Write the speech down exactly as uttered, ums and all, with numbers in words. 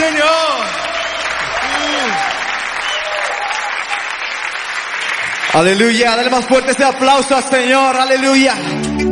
Señor. Aleluya, dale más fuerte ese aplauso al Señor, aleluya.